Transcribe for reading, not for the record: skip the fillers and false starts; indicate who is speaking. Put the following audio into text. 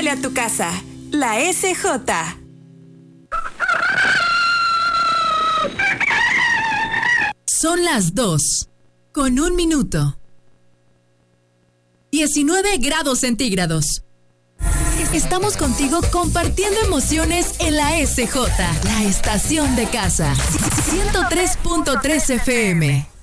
Speaker 1: Huele a tu casa. La SJ.
Speaker 2: Son las 2:01. 19 grados centígrados. Estamos contigo compartiendo emociones en la SJ, la estación de casa. 103.3 FM.